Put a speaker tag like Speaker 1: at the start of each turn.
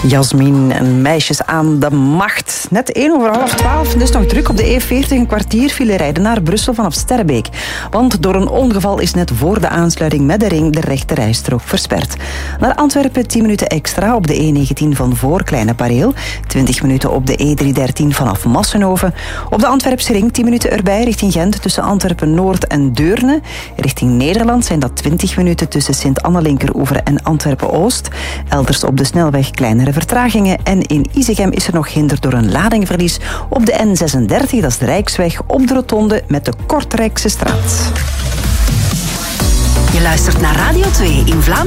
Speaker 1: Jasmin en meisjes aan de macht. Net 11:01, dus nog druk op de E40. Een kwartier file rijden naar Brussel vanaf Sterrebeek. Want door een ongeval is net voor de aansluiting met de ring de rechte rijstrook versperd. Naar Antwerpen 10 minuten extra op de E19 van voor Kleine Pareel. 20 minuten op de E313 vanaf Massenhoven. Op de Antwerpse ring 10 minuten erbij richting Gent tussen Antwerpen-Noord en Deurne. Richting Nederland zijn dat 20 minuten tussen Sint-Anne-Linkeroever en Antwerpen-Oost. Elders op de snelweg kleinere vertragingen. En in Isegem is er nog hinder door een ladingverlies op de N36, dat is de Rijksweg, op de rotonde met de Kortrijkse straat.
Speaker 2: Je luistert naar Radio 2 in Vlaanderen.